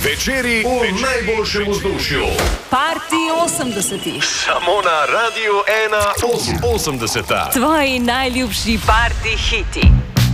Večeri v najboljšem vzdušju. Party 80. Samo na Radiu 1 80. Tvoji najljubši party hiti.